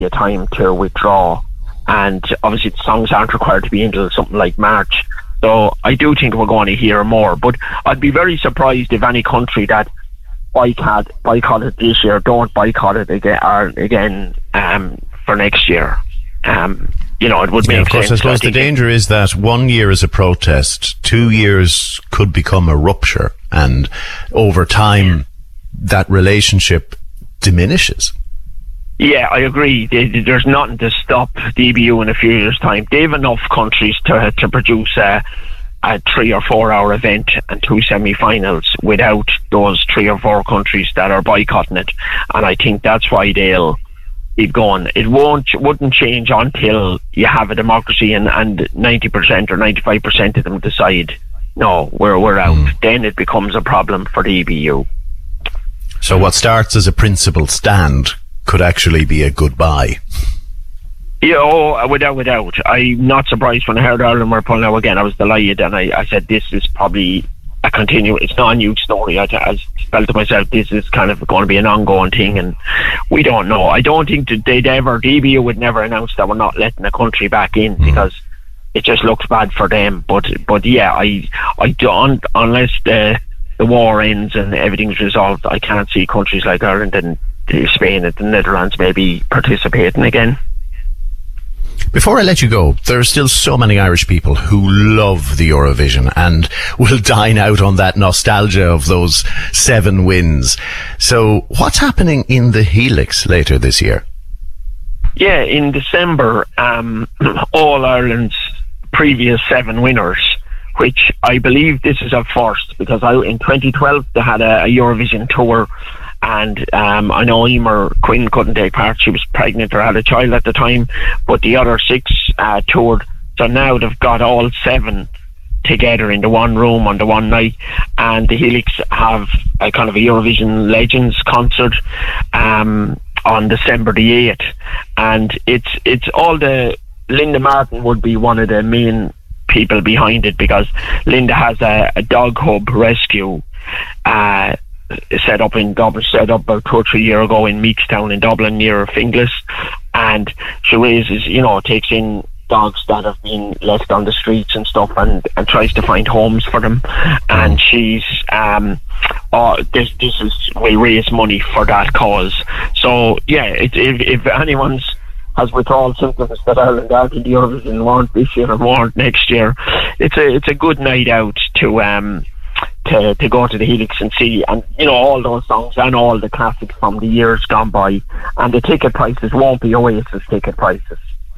a time to withdraw, and obviously the songs aren't required to be until something like March. So I do think we're going to hear more, but I'd be very surprised if any country that boycotted this year don't boycott it again for next year. It would make sense. Of course, I suppose the danger is that 1 year is a protest, 2 years could become a rupture, and over time that relationship diminishes. Yeah, I agree. There's nothing to stop the EBU in a few years' time. They have enough countries to produce a 3 or 4 hour event and 2 semi-finals without those 3 or 4 countries that are boycotting it. And I think that's why they'll keep going. It wouldn't change until you have a democracy and 90% or 95% of them decide, no, we're out. Then it becomes a problem for the EBU. So what starts as a principled stand could actually be a goodbye. Yeah, without. I'm not surprised when I heard Ireland were pulling out again. I was delighted, and I said this is probably it's not a new story. I felt to myself this is kind of going to be an ongoing thing, and we don't know. I don't think that the EBU would never announce that we're not letting a country back in because it just looks bad for them. But yeah, I don't, unless the war ends and everything's resolved, I can't see countries like Ireland and Spain and the Netherlands maybe participating again. Before I let you go, there are still so many Irish people who love the Eurovision and will dine out on that nostalgia of those 7 wins. So what's happening in the Helix later this year? Yeah, in December, all Ireland's previous 7 winners, which I believe this is a first, because in 2012 they had a Eurovision tour, and I know Emer Quinn couldn't take part. She was pregnant or had a child at the time, but the other 6 toured. So now they've got all 7 together in the one room on the one night, and the Helix have a kind of a Eurovision Legends concert on December the 8th, and it's all the Linda Martin would be one of the main people behind it, because Linda has a dog hub rescue set up about 2 or 3 years ago in Meekstown in Dublin near Finglas, and she raises, takes in dogs that have been left on the streets and stuff, and tries to find homes for them. And she's we raise money for that cause. So yeah, if anyone's has withdrawal symptoms that Ireland aren't in the Eurovision, weren't this year or weren't next year, it's a good night out to go to the Helix and see, and all those songs and all the classics from the years gone by. And the ticket prices won't be Oasis ticket prices.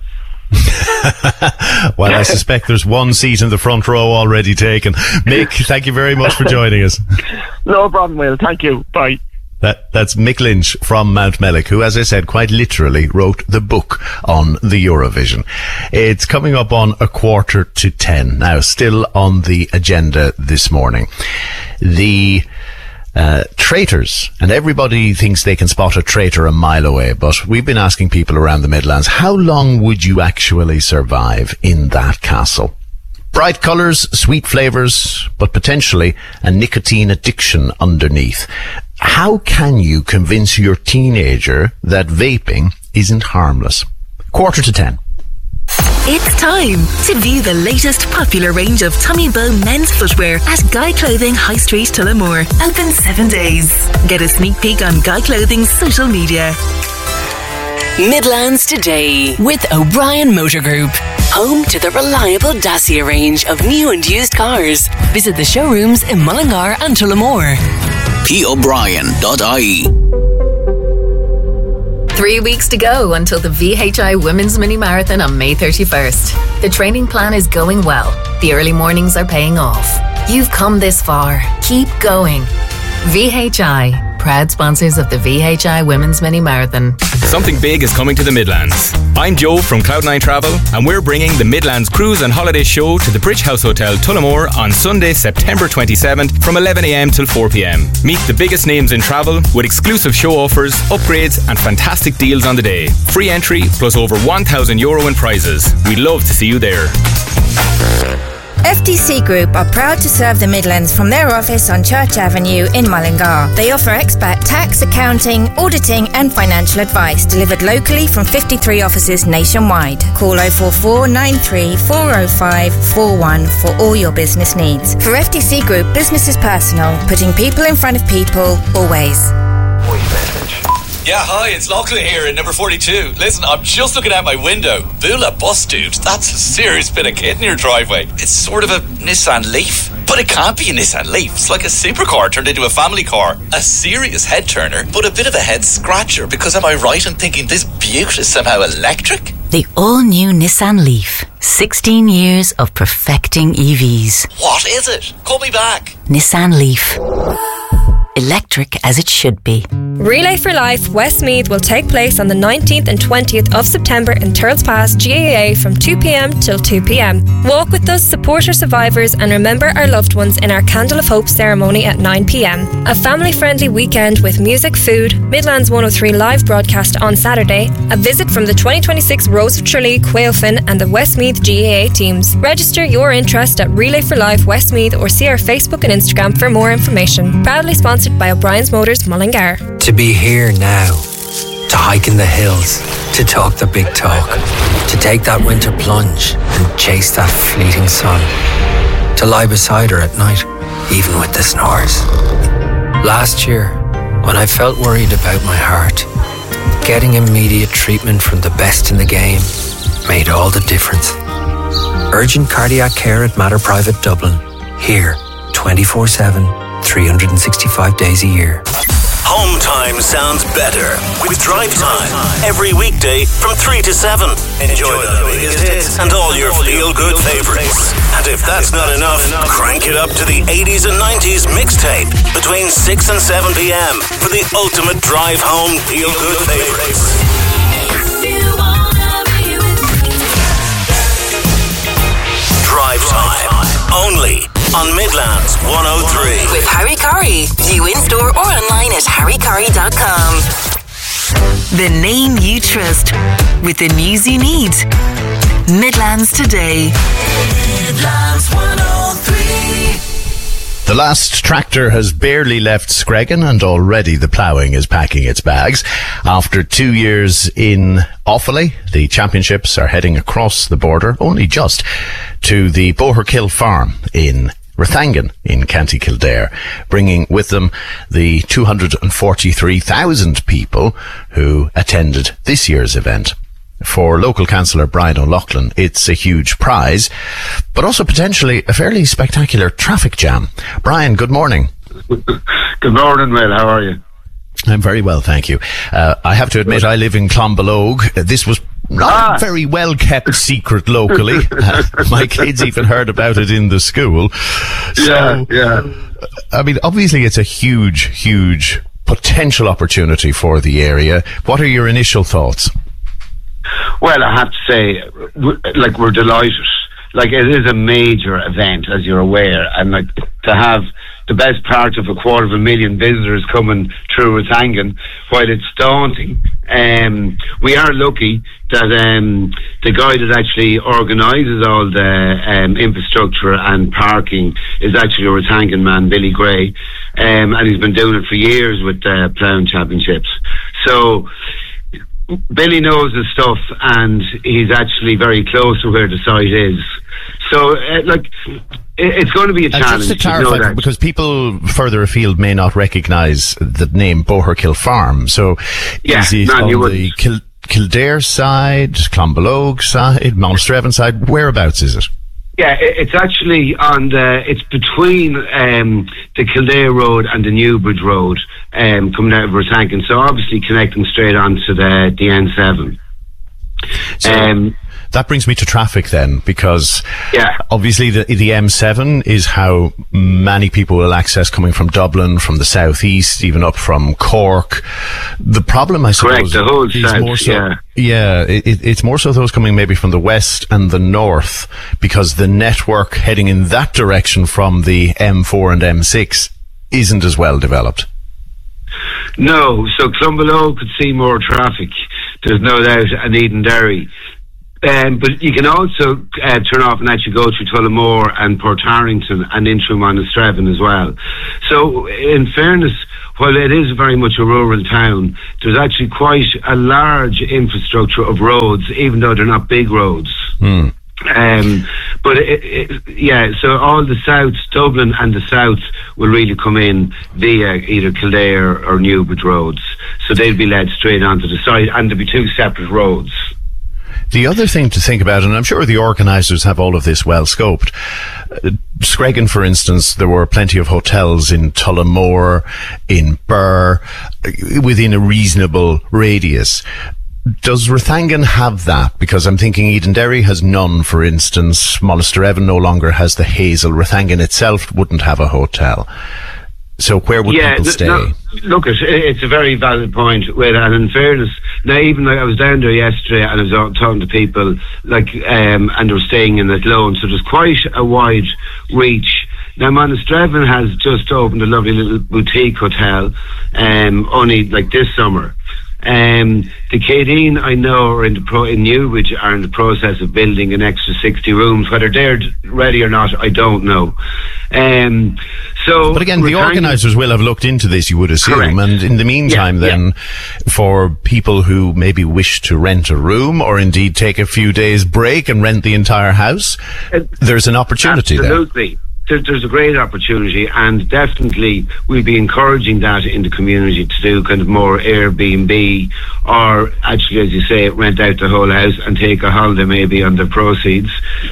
Well, I suspect there's 1 seat in the front row already taken. Mick, thank you very much for joining us. No problem, Will. Thank you. Bye. That's Mick Lynch from Mountmellick, who, as I said, quite literally wrote the book on the Eurovision. It's coming up on 9:45. Now, still on the agenda this morning, the traitors, and everybody thinks they can spot a traitor a mile away, but we've been asking people around the Midlands, how long would you actually survive in that castle? Bright colours, sweet flavours, but potentially a nicotine addiction underneath. How can you convince your teenager that vaping isn't harmless? 9:45. It's time to view the latest popular range of Tommy Bow men's footwear at Guy Clothing High Street, Tullamore. Open 7 days. Get a sneak peek on Guy Clothing's social media. Midlands Today with O'Brien Motor Group. Home to the reliable Dacia range of new and used cars. Visit the showrooms in Mullingar and Tullamore. PO'Brien.ie. 3 weeks to go until the VHI Women's Mini Marathon on May 31st. The training plan is going well. The early mornings are paying off. You've come this far. Keep going. VHI, proud sponsors of the VHI Women's Mini Marathon. Something big is coming to the Midlands. I'm Joe from Cloud9 Travel, and we're bringing the Midlands Cruise and Holiday Show to the Bridge House Hotel, Tullamore on Sunday, September 27th from 11 a.m. till 4 p.m. Meet the biggest names in travel with exclusive show offers, upgrades and fantastic deals on the day. Free entry plus over €1,000 in prizes. We'd love to see you there. FTC Group are proud to serve the Midlands from their office on Church Avenue in Mullingar. They offer expert tax, accounting, auditing and financial advice delivered locally from 53 offices nationwide. Call 044 93 405 41 for all your business needs. For FTC Group, business is personal, putting people in front of people always. Yeah, hi, it's Lachlan here in number 42. Listen, I'm just looking out my window. Bula bus, dude. That's a serious bit of kit in your driveway. It's sort of a Nissan Leaf. But it can't be a Nissan Leaf. It's like a supercar turned into a family car. A serious head turner, but a bit of a head scratcher. Because am I right in thinking this beaut is somehow electric? The all-new Nissan Leaf. 16 years of perfecting EVs. What is it? Call me back. Nissan Leaf. Electric as it should be. Relay for Life Westmeath will take place on the 19th and 20th of September in Thurles Pass, GAA from 2pm till 2pm. Walk with us, support our survivors and remember our loved ones in our Candle of Hope ceremony at 9pm. A family-friendly weekend with music, food, Midlands 103 live broadcast on Saturday, a visit from the 2026 Rose of Tralee, Quailfin and the Westmeath GAA teams. Register your interest at Relay for Life Westmeath or see our Facebook and Instagram for more information. Proudly sponsored by O'Brien's Motors Mullingar. To be here now, to hike in the hills, to talk the big talk, to take that winter plunge and chase that fleeting sun, to lie beside her at night, even with the snores. Last year, when I felt worried about my heart, getting immediate treatment from the best in the game made all the difference. Urgent cardiac care at Mater Private Dublin, here 24/7, 365 days a year. Home time sounds better with Drive Time. Every weekday from 3 to 7. Enjoy the biggest hits and all your feel-good favorites. And if that's not enough, crank it up to the 80s and 90s mixtape between 6 and 7 p.m. for the ultimate drive home feel-good favorites. Drive Time. Only on Midlands 103. With Harry Curry. View in-store or online at harrycurry.com. The name you trust with the news you need. Midlands Today. Midlands 103. The last tractor has barely left Screggan and already the ploughing is packing its bags. After 2 years in Offaly, the championships are heading across the border, only just, to the Boherkill farm in Rathangan in County Kildare, bringing with them the 243,000 people who attended this year's event. For local councillor Brian O'Loughlin, it's a huge prize, but also potentially a fairly spectacular traffic jam. Brian, good morning. Good morning, Will. How are you? I'm very well, thank you. I have to admit, I live in Clonbelogue. This was not a very well kept secret locally. My kids even heard about it in the school. So, yeah. I mean, obviously it's a huge potential opportunity for the area. What are your initial thoughts? Well, I have to say, we're delighted. It is a major event, as you're aware, and to have the best part of 250,000 visitors coming through Rathangan, while it's daunting, we are lucky that the guy that actually organises all the infrastructure and parking is actually a Rathangan man, Billy Gray, and he's been doing it for years with the ploughing championships. So Billy knows his stuff, and he's actually very close to where the site is. So, it's going to be a challenge. Just to clarify, because people further afield may not recognise the name Boherkill Farm. So, is it on the Kildare side, Clonbelogue side, Monasterevin side? Whereabouts is it? Yeah, it's actually it's between the Kildare Road and the Newbridge Road, coming out of Rathangan. So obviously connecting straight onto the N7. So that brings me to traffic then, because obviously the M7 is how many people will access coming from Dublin, from the southeast, even up from Cork. The problem, I suppose, the whole is south, more so, it's more so those coming maybe from the west and the north, because the network heading in that direction from the M4 and M6 isn't as well developed. No, so Clonbelogue could see more traffic, there's no doubt, and Edenderry. But you can also turn off and actually go through Tullamore and Portarlington and in through Monasterevin as well. So, in fairness, while it is very much a rural town, there's actually quite a large infrastructure of roads, even though they're not big roads. But so all the south, Dublin and the south, will really come in via either Kildare or Newbridge roads. So they'll be led straight onto the side, and there'll be two separate roads. The other thing to think about, and I'm sure the organisers have all of this well scoped, Screggan, for instance, there were plenty of hotels in Tullamore, in Birr, within a reasonable radius. Does Rathangan have that? Because I'm thinking Edenderry has none, for instance. Monasterevin no longer has the Hazel. Rathangan itself wouldn't have a hotel. So where would people stay? Look, it's a very valid point. And in fairness, now even I was down there yesterday and I was talking to people and they were staying in Athlone, so there's quite a wide reach. Now Monasterevin has just opened a lovely little boutique hotel, only this summer. The Cadine, I know, are in Newbridge are in the process of building an extra 60 rooms. Whether they're ready or not, I don't know. But again, the organisers will have looked into this, you would assume. Correct. And in the meantime, for people who maybe wish to rent a room or indeed take a few days break and rent the entire house, there's an opportunity there. Absolutely. There's a great opportunity, and definitely we'll be encouraging that in the community to do kind of more Airbnb, or actually, as you say, rent out the whole house and take a holiday maybe on the proceeds.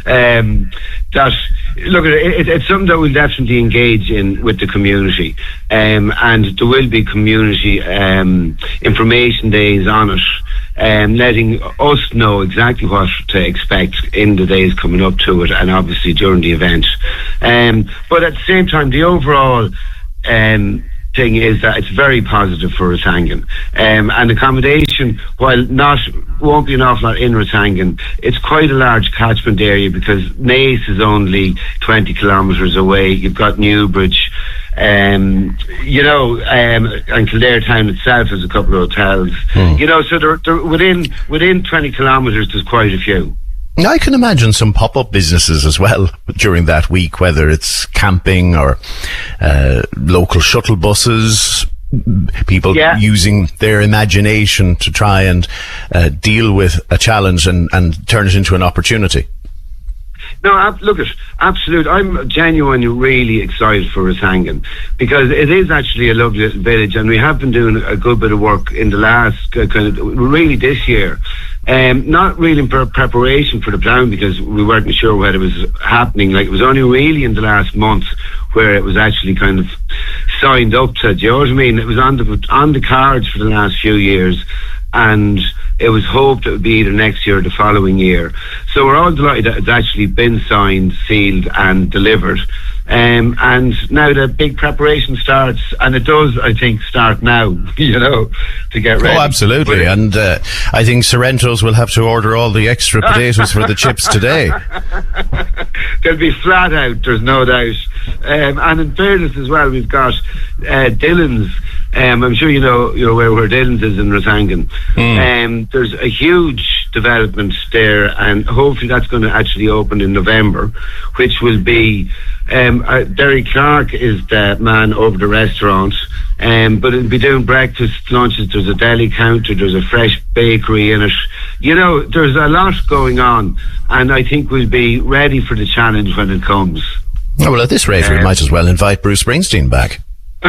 It's something that we'll definitely engage in with the community, and there will be community information days on it. Letting us know exactly what to expect in the days coming up to it, and obviously during the event. But at the same time, the overall thing is that it's very positive for Rathangan. And accommodation, while won't be an awful lot in Rathangan, it's quite a large catchment area because Naas is only 20 kilometres away. You've got Newbridge, and Kildare town itself has a couple of hotels. So they're within 20 kilometres there's quite a few. I can imagine some pop-up businesses as well during that week, whether it's camping or local shuttle buses, people using their imagination to try and deal with a challenge and turn it into an opportunity. No, absolute. I'm genuinely really excited for Rathangan because it is actually a lovely little village, and we have been doing a good bit of work in the last really this year. Not really in preparation for the plan because we weren't sure whether it was happening. It was only really in the last month where it was actually kind of signed up to. Do you know what I mean? It was on the cards for the last few years, and it was hoped it would be either next year or the following year. So we're all delighted that it's actually been signed, sealed and delivered. And now the big preparation starts, and it does, I think, start now, to get ready. Oh, absolutely. And I think Sorrento's will have to order all the extra potatoes for the chips today. They'll be flat out, there's no doubt. And in fairness as well, we've got Dillon's. I'm sure you're aware where Dillon's is in Rathangan. There's a huge development there, and hopefully that's going to actually open in November, which will be Derry Clark is the man over the restaurant, but it'll be doing breakfast, lunches. There's a deli counter, there's a fresh bakery in it. There's a lot going on, and I think we'll be ready for the challenge when it comes. Oh, well, at this rate, we might as well invite Bruce Springsteen back.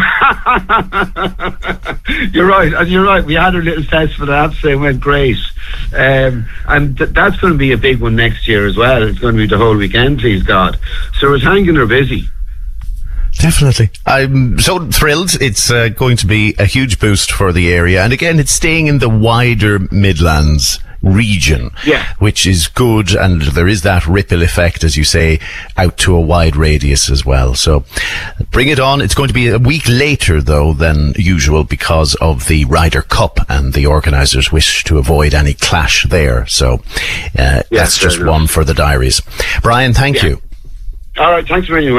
You're right. We had a little test for that, so it went great. And that's going to be a big one next year as well. It's going to be the whole weekend, please God. So Rathangan are busy. Definitely. I'm so thrilled. It's going to be a huge boost for the area. And again, it's staying in the wider Midlands region, which is good, and there is that ripple effect, as you say, out to a wide radius as well. So bring it on. It's going to be a week later though than usual because of the Ryder Cup, and the organisers wish to avoid any clash there. So that's just one for the diaries. Brian, thank you. All right, thanks very much, Will.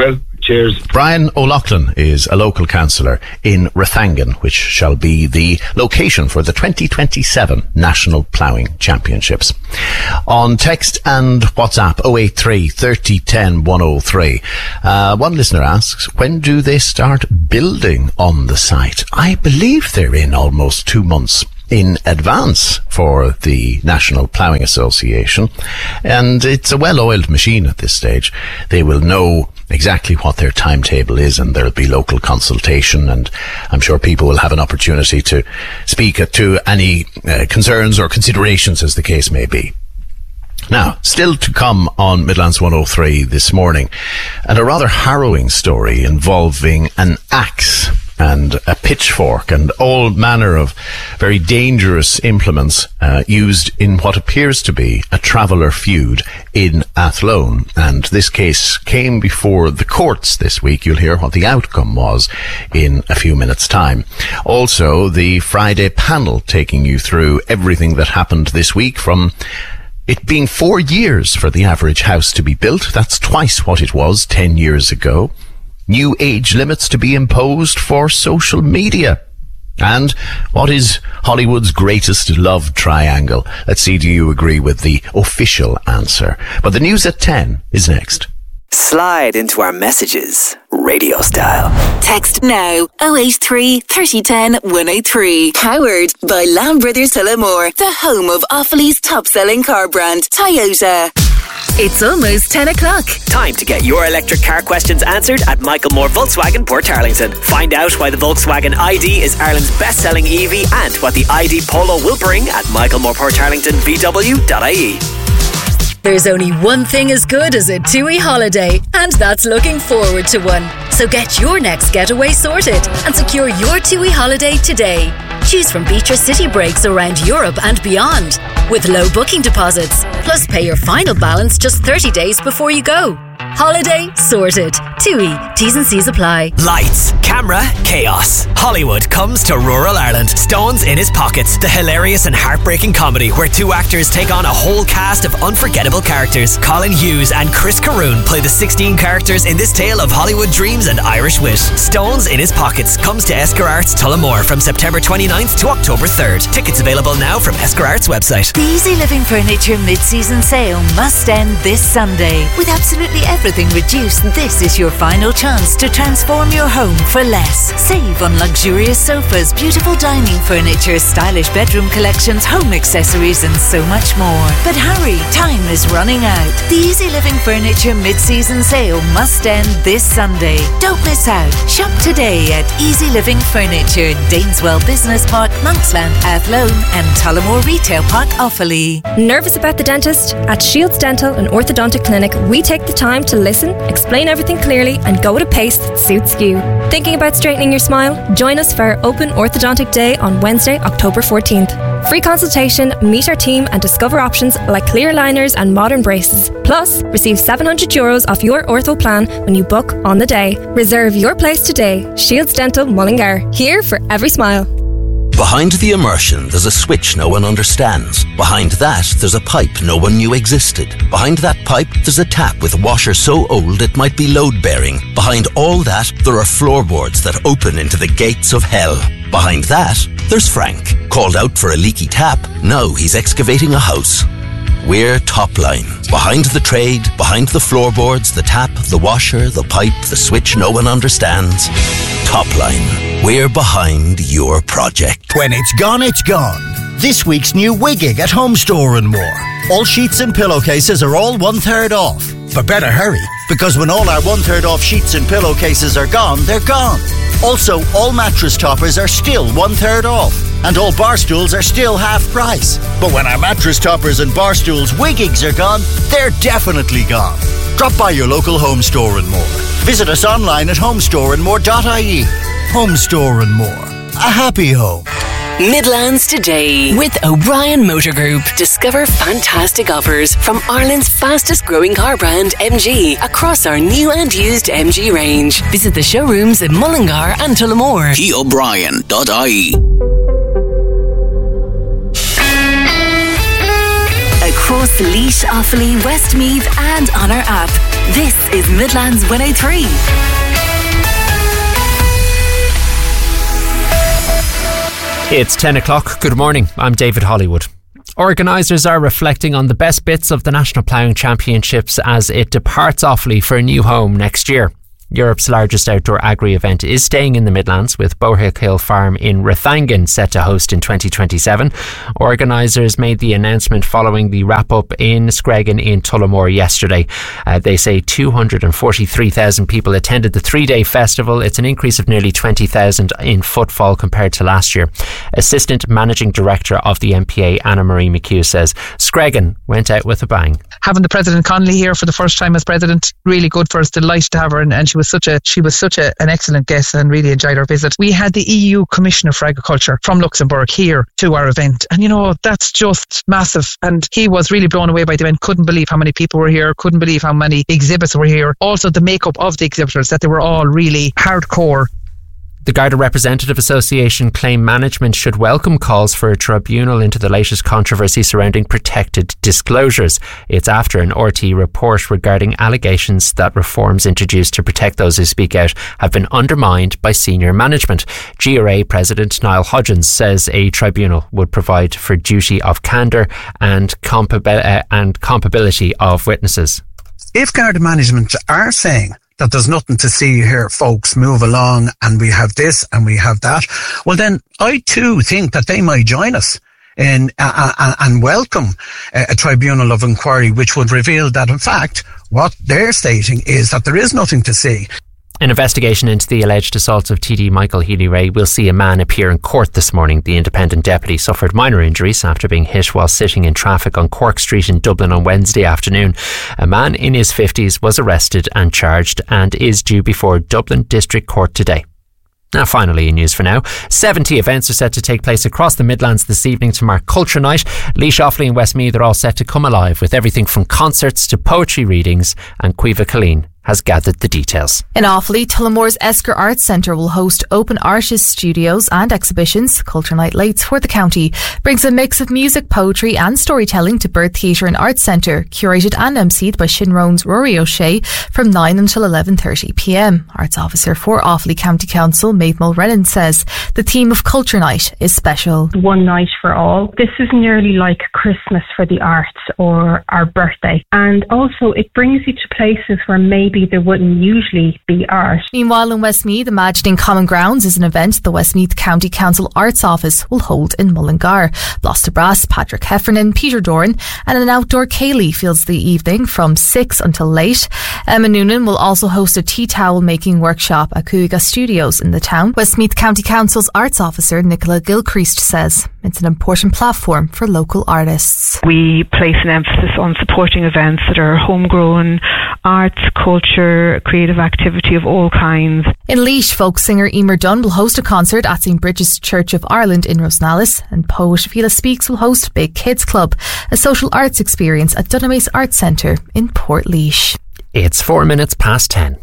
Cheers. Brian O'Loughlin is a local councillor in Rathangan, which shall be the location for the 2027 National Ploughing Championships. On text and WhatsApp 083 30 10 103, one listener asks, when do they start building on the site? I believe they're in almost 2 months in advance for the National Ploughing Association, and it's a well-oiled machine at this stage. They will know exactly what their timetable is, and there'll be local consultation, and I'm sure people will have an opportunity to speak to any concerns or considerations as the case may be. Now, still to come on Midlands 103 this morning, and a rather harrowing story involving an axe and a pitchfork and all manner of very dangerous implements used in what appears to be a traveller feud in Athlone. And this case came before the courts this week. You'll hear what the outcome was in a few minutes' time. Also, the Friday panel taking you through everything that happened this week, from it being 4 years for the average house to be built. That's twice what it was 10 years ago. New age limits to be imposed for social media. And what is Hollywood's greatest love triangle? Let's see, do you agree with the official answer? But the news at 10 is next. Slide into our messages, radio style. Text now 083 3010 103. Powered by Lamb Brothers Tullamore, the home of Offaly's top-selling car brand, Toyota. It's almost 10 o'clock. Time to get your electric car questions answered at Michael Moore Volkswagen, Port Tarlington. Find out why the Volkswagen ID is Ireland's best-selling EV and what the ID Polo will bring at michaelmooreporttarlingtonvw.ie. There's only one thing as good as a TUI holiday, and that's looking forward to one. So get your next getaway sorted and secure your TUI holiday today. Choose from Beatrice city breaks around Europe and beyond, with low booking deposits, plus pay your final balance just 30 days before you go. Holiday sorted. TUI. T's and C's apply. Lights, camera, chaos. Hollywood comes to rural Ireland. Stones in His Pockets. The hilarious and heartbreaking comedy where two actors take on a whole cast of unforgettable characters. Colin Hughes and Chris Caroon play the 16 characters in this tale of Hollywood dreams and Irish wit. Stones in His Pockets comes to Esker Arts Tullamore from September 29th to October 3rd. Tickets available now from Esker Arts website. The Easy Living Furniture mid-season sale must end this Sunday. With absolutely everything reduced, this is your final chance to transform your home for less. Save on luxurious sofas, beautiful dining furniture, stylish bedroom collections, home accessories and so much more. But hurry, time is running out. The Easy Living Furniture mid-season sale must end this Sunday. Don't miss out. Shop today at Easy Living Furniture, Dainswell Business Park, Monksland, Athlone and Tullamore Retail Park, Offaly. Nervous about the dentist? At Shields Dental and Orthodontic Clinic, we take the time to listen, explain everything clearly and go at a pace that suits you. Thinking about straightening your smile? Join us for our Open Orthodontic Day on Wednesday, October 14th. Free consultation, meet our team and discover options like clear aligners and modern braces. Plus, receive €700 off your ortho plan when you book on the day. Reserve your place today. Shields Dental Mullingar, here for every smile. Behind the immersion, there's a switch no one understands. Behind that, there's a pipe no one knew existed. Behind that pipe, there's a tap with a washer so old it might be load-bearing. Behind all that, there are floorboards that open into the gates of hell. Behind that, there's Frank. Called out for a leaky tap, now he's excavating a house. We're Topline. Behind the trade, behind the floorboards, the tap, the washer, the pipe, the switch no one understands. Topline. We're behind your project. When it's gone, it's gone. This week's new Wigging at Home Store and More. All sheets and pillowcases are all 1/3 off. But better hurry, because when all our 1/3 off sheets and pillowcases are gone, they're gone. Also, all mattress toppers are still 1/3 off. And all bar stools are still half price. But when our mattress toppers and bar stools Wiggings are gone, they're definitely gone. Drop by your local Home Store and More. Visit us online at homestoreandmore.ie. Home Store and More. A happy home. Midlands Today with O'Brien Motor Group. Discover fantastic offers from Ireland's fastest growing car brand MG across our new and used MG range. Visit the showrooms in Mullingar and Tullamore. PO'Brien.ie. Across Laois, Offaly, Westmeath and on our app. This is Midlands 103. It's 10 o'clock. Good morning. I'm David Hollywood. Organisers are reflecting on the best bits of the National Ploughing Championships as it departs Offaly for a new home next year. Europe's largest outdoor agri-event is staying in the Midlands, with Bohick Hill Farm in Rathangan set to host in 2027. Organisers made the announcement following the wrap-up in Screggan in Tullamore yesterday. They say 243,000 people attended the three-day festival. It's an increase of nearly 20,000 in footfall compared to last year. Assistant Managing Director of the MPA, Anna-Marie McHugh, says Screggan went out with a bang. Having the President Connolly here for the first time as President, really good for us. Delighted to have her, and she was such an excellent guest and really enjoyed our visit. We had the EU Commissioner for Agriculture from Luxembourg here to our event, and that's just massive, and he was really blown away by the event. Couldn't believe how many people were here, couldn't believe how many exhibits were here. Also the makeup of the exhibitors, that they were all really hardcore. The Garda Representative Association claim management should welcome calls for a tribunal into the latest controversy surrounding protected disclosures. It's after an RT report regarding allegations that reforms introduced to protect those who speak out have been undermined by senior management. GRA President Niall Hodgins says a tribunal would provide for duty of candour and compatibility of witnesses. If Garda management are saying that there's nothing to see here, folks, move along, and we have this and we have that, well then I too think that they might join us in and welcome a tribunal of inquiry which would reveal that in fact what they're stating is that there is nothing to see. An investigation into the alleged assaults of TD Michael Healy-Rae will see a man appear in court this morning. The independent deputy suffered minor injuries after being hit while sitting in traffic on Cork Street in Dublin on Wednesday afternoon. A man in his 50s was arrested and charged and is due before Dublin District Court today. Now, finally, in news for now, 70 events are set to take place across the Midlands this evening to mark Culture Night. Laois, Offaly and Westmeath are all set to come alive with everything from concerts to poetry readings, and Caoimhe Colleen has gathered the details. In Offaly, Tullamore's Esker Arts Centre will host open artist studios and exhibitions. Culture Night Lates for the county brings a mix of music, poetry and storytelling to Birth Theatre and Arts Centre, curated and emceed by Shinrone's Rory O'Shea from 9 until 11:30pm. Arts Officer for Offaly County Council, Maeve Mulrennan, says the theme of Culture Night is special. One night for all. This is nearly like Christmas for the arts or our birthday. And also it brings you to places where maybe there wouldn't usually be art. Meanwhile, in Westmeath, Imagining Common Grounds is an event the Westmeath County Council Arts Office will hold in Mullingar. Blásta Brass, Patrick Heffernan, Peter Doran and an outdoor Cayley fills the evening from 6 until late. Emma Noonan will also host a tea towel making workshop at Cooga Studios in the town. Westmeath County Council's Arts Officer Nicola Gilchrist says it's an important platform for local artists. We place an emphasis on supporting events that are homegrown, arts, culture, creative activity of all kinds. In Laois, folk singer Emer Dunn will host a concert at St Bridget's Church of Ireland in Rosenallis, and poet Fila Speaks will host Big Kids Club, a social arts experience at Dunamis Arts Centre in Portlaoise. It's 4 minutes past 10.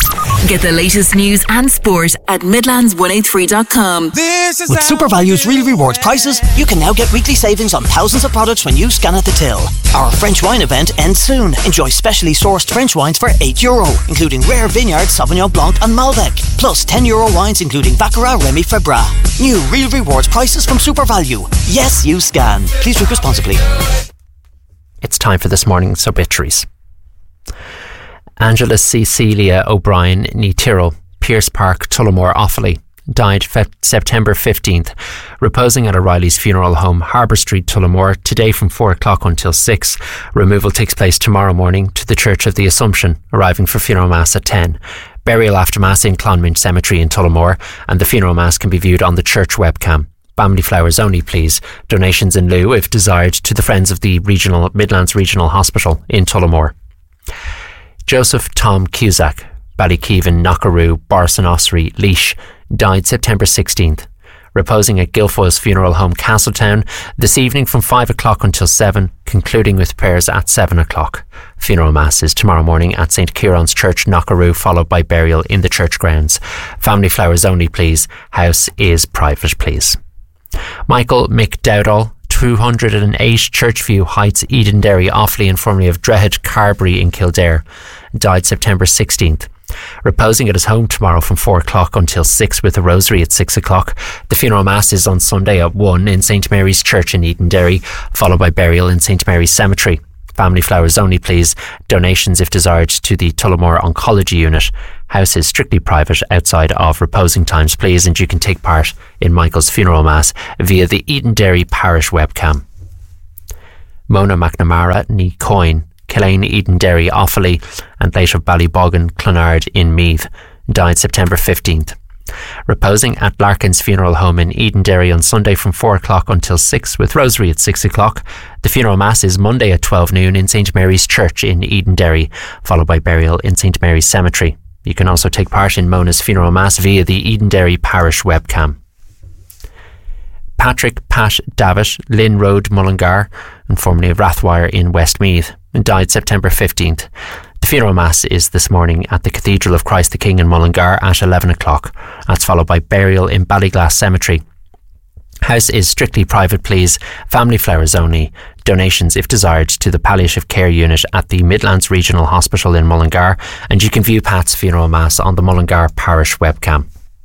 Get the latest news and sport at Midlands103.com. With SuperValue's Real Rewards prices, you can now get weekly savings on thousands of products when you scan at the till. Our French wine event ends soon. Enjoy specially sourced French wines for €8, including rare vineyard Sauvignon Blanc and Malbec, plus €10 wines including Baccarat, Remy Febra. New Real Rewards prices from SuperValue. Yes, you scan. Please drink responsibly. It's time for this morning's obituaries. Angela Cecilia O'Brien, ní Tyrrell, Pierce Park, Tullamore, Offaly, died September 15th, reposing at O'Reilly's funeral home, Harbour Street, Tullamore, today from 4 o'clock until 6. Removal takes place tomorrow morning to the Church of the Assumption, arriving for funeral mass at 10. Burial after mass in Clonminch Cemetery in Tullamore, and the funeral mass can be viewed on the church webcam. Family flowers only, please. Donations in lieu, if desired, to the Friends of the Midlands Regional Hospital in Tullamore. Joseph Tom Cusack, Ballykeevan, Knockaroo, Borson Ossory, Laois, died September 16th, reposing at Guilfoyle's funeral home, Castletown, this evening from 5 o'clock until 7, concluding with prayers at 7 o'clock. Funeral mass is tomorrow morning at St Kieran's Church, Knockaroo, followed by burial in the church grounds. Family flowers only, please. House is private, please. Michael McDowdall, 208 Churchview Heights, Edenderry, Offaly, and formerly of Drehead, Carbery in Kildare, died September 16th. Reposing at his home tomorrow from 4 o'clock until 6 with a rosary at 6 o'clock. The funeral mass is on Sunday at 1 in St Mary's Church in Edenderry, followed by burial in St Mary's Cemetery. Family flowers only, please. Donations, if desired, to the Tullamore Oncology Unit. House is strictly private outside of reposing times, please, and you can take part in Michael's funeral mass via the Edenderry Parish webcam. Mona McNamara, ní Coyne, Killane, Edenderry, Offaly, and later Ballybogan, Clonard in Meath, died September 15th. Reposing at Larkin's Funeral Home in Edenderry on Sunday from 4 o'clock until 6 with rosary at 6 o'clock. The funeral mass is Monday at 12 noon in St Mary's Church in Edenderry, followed by burial in St Mary's Cemetery. You can also take part in Mona's funeral mass via the Edenderry Parish webcam. Patrick Pat Davitt, Lynn Road, Mullingar, and formerly of Rathwire in Westmeath, died September 15th. The funeral mass is this morning at the Cathedral of Christ the King in Mullingar at 11 o'clock. That's followed by burial in Ballyglass Cemetery. House is strictly private, please. Family flowers only. Donations, if desired, to the Palliative Care Unit at the Midlands Regional Hospital in Mullingar, and you can view Pat's funeral mass on the Mullingar Parish webcam.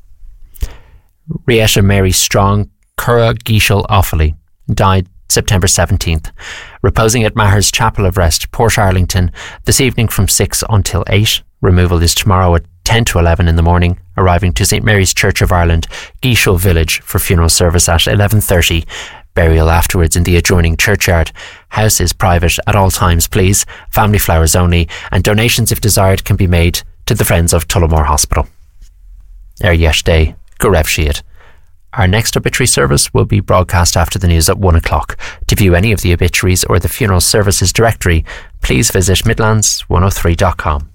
Rieta Mary Strong, Curra Geishel Offaly, died September 17th. Reposing at Maher's Chapel of Rest, Port Arlington, this evening from 6 until 8. Removal is tomorrow at 10 to 11 in the morning, arriving to St Mary's Church of Ireland, Geishel Village, for funeral service at 11:30. Burial afterwards in the adjoining churchyard. House is private at all times, please. Family flowers only, and donations, if desired, can be made to the Friends of Tullamore Hospital. Yesterday, go Rev Shiad. Our next obituary service will be broadcast after the news at 1 o'clock. To view any of the obituaries or the funeral services directory, please visit midlands103.com.